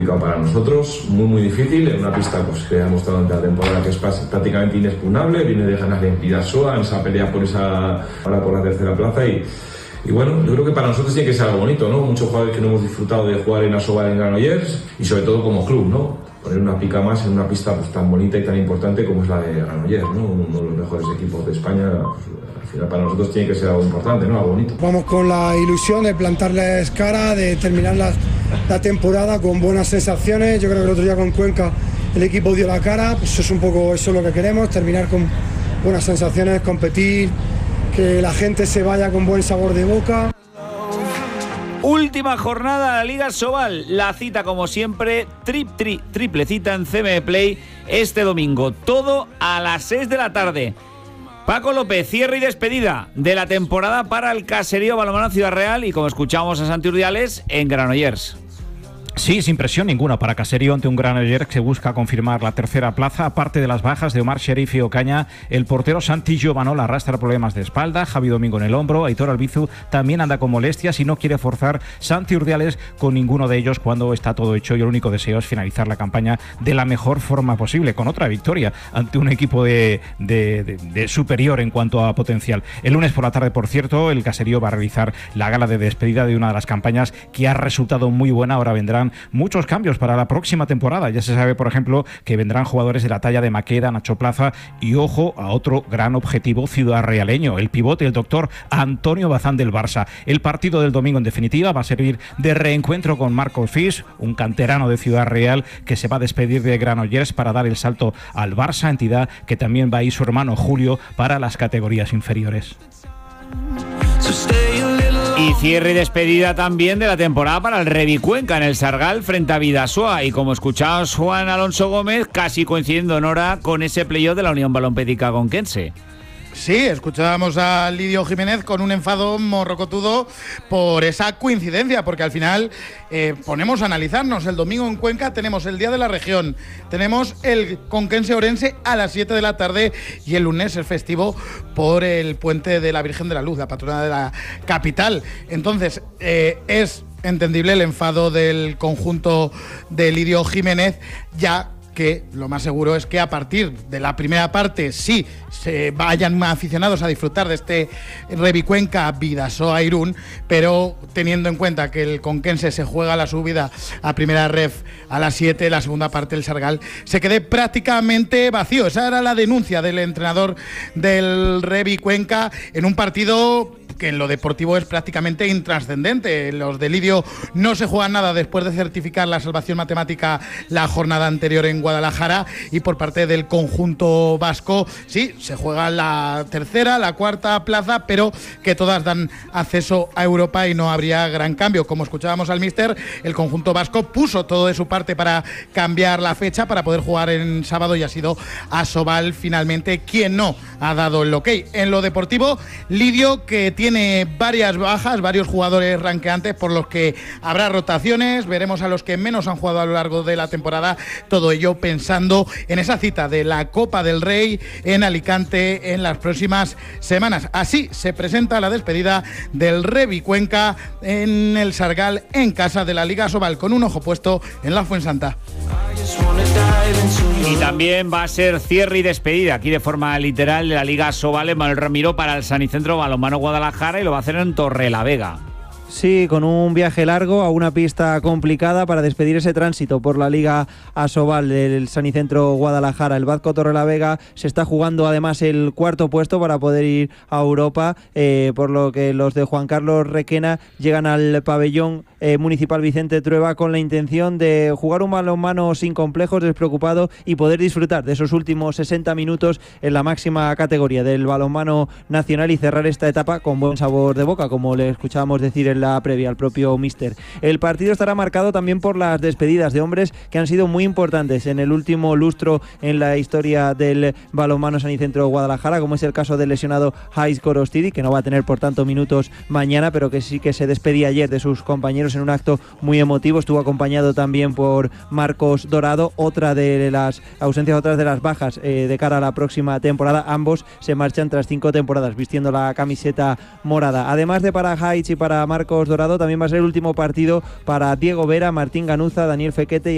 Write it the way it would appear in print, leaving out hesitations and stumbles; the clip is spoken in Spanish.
Para nosotros, muy difícil, en una pista pues, que ha mostrado durante la temporada que es prácticamente inexpugnable, viene de ganar en Bidasoa, en esa pelea ahora por la tercera plaza y bueno, yo creo que para nosotros tiene que ser algo bonito, ¿no? Muchos jugadores que no hemos disfrutado de jugar en Asobal en Granollers y sobre todo como club, ¿no? Poner una pica más en una pista pues, tan bonita y tan importante como es la de Granollers, ¿no? Uno de los mejores equipos de España, pues, al final para nosotros tiene que ser algo importante, ¿no? Algo bonito. Vamos con la ilusión de plantarles cara, de terminar la temporada con buenas sensaciones. Yo creo que el otro día con Cuenca el equipo dio la cara, pues eso es un poco eso lo que queremos, terminar con buenas sensaciones, competir, que la gente se vaya con buen sabor de boca. Última jornada de la Liga Asobal. La cita, como siempre, triple cita en CM Play este domingo. Todo a las 6 de la tarde. Paco López, cierre y despedida de la temporada para el Caserío Balonmano Ciudad Real y como escuchamos a Santi Urdiales en Granollers. Sí, sin presión ninguna para Caserío ante un Granollers que busca confirmar la tercera plaza. Aparte de las bajas de Omar Sheriff y Ocaña, el portero Santi Giovanol arrastra problemas de espalda, Javi Domingo en el hombro, Aitor Albizu también anda con molestias y no quiere forzar Santi Urdiales con ninguno de ellos cuando está todo hecho y el único deseo es finalizar la campaña de la mejor forma posible, con otra victoria ante un equipo de superior en cuanto a potencial. El lunes por la tarde, por cierto, el Caserío va a realizar la gala de despedida de una de las campañas que ha resultado muy buena. Ahora vendrán muchos cambios para la próxima temporada. Ya se sabe, por ejemplo, que vendrán jugadores de la talla de Maqueda, Nacho Plaza y, ojo, a otro gran objetivo ciudadrealeño, el pivote, el doctor Antonio Bazán del Barça. El partido del domingo, en definitiva, va a servir de reencuentro con Marcos Fis, un canterano de Ciudad Real que se va a despedir de Granollers para dar el salto al Barça, entidad que también va a ir su hermano Julio para las categorías inferiores. Y cierre y despedida también de la temporada para el Revi Cuenca en el Sargal frente a Bidasoa. Y como escuchábamos Juan Alonso Gómez, casi coincidiendo en hora con ese playoff de la Unión Balompédica Conquense. Sí, escuchábamos a Lidio Jiménez con un enfado morrocotudo por esa coincidencia, porque al final ponemos a analizarnos. El domingo en Cuenca tenemos el Día de la Región, tenemos el Conquense Orense a las 7 de la tarde y el lunes es festivo por el Puente de la Virgen de la Luz, la patrona de la capital. Entonces, es entendible el enfado del conjunto de Lidio Jiménez, ya que lo más seguro es que a partir de la primera parte sí se vayan aficionados a disfrutar de este Revi Cuenca Bidasoa Irún, pero teniendo en cuenta que el Conquense se juega la subida a primera ref a las 7, la segunda parte del Sargal se quede prácticamente vacío. Esa era la denuncia del entrenador del Revi Cuenca en un partido que en lo deportivo es prácticamente intrascendente. Los de Lidio no se juegan nada después de certificar la salvación matemática la jornada anterior en Guadalajara, y por parte del conjunto vasco sí, se juega la tercera, la cuarta plaza, pero que todas dan acceso a Europa y no habría gran cambio. Como escuchábamos al míster, el conjunto vasco puso todo de su parte para cambiar la fecha, para poder jugar en sábado, y ha sido Asobal finalmente quien no ha dado el ok. En lo deportivo, Lidio, que tiene varias bajas, varios jugadores ranqueantes por los que habrá rotaciones, veremos a los que menos han jugado a lo largo de la temporada, todo ello pensando en esa cita de la Copa del Rey en Alicante en las próximas semanas. Así se presenta la despedida del Revi Cuenca en el Sargal, en casa de la Liga Asobal, con un ojo puesto en la Fuensanta. Y también va a ser cierre y despedida aquí de forma literal de la Liga Asobal Manuel Ramiro para el Sanicentro Balonmano Guadalajara, y lo va a hacer en Torrelavega. Sí, con un viaje largo a una pista complicada para despedir ese tránsito por la Liga Asobal del Sanicentro Guadalajara. El Bazco Torrelavega se está jugando además el cuarto puesto para poder ir a Europa, por lo que los de Juan Carlos Requena llegan al pabellón municipal Vicente Trueba con la intención de jugar un balonmano sin complejos, despreocupado, y poder disfrutar de esos últimos 60 minutos en la máxima categoría del balonmano nacional y cerrar esta etapa con buen sabor de boca, como le escuchábamos decir en la previa al propio míster. El partido estará marcado también por las despedidas de hombres que han sido muy importantes en el último lustro en la historia del balonmano Sanicentro Guadalajara, como es el caso del lesionado Hais Korostidi, que no va a tener por tanto minutos mañana, pero que sí que se despedía ayer de sus compañeros en un acto muy emotivo. Estuvo acompañado también por Marcos Dorado, otra de las ausencias, otras de las bajas de cara a la próxima temporada. Ambos se marchan tras 5 temporadas vistiendo la camiseta morada. Además de para Hais y para Marcos Dorado, también va a ser el último partido para Diego Vera, Martín Ganuza, Daniel Fequete y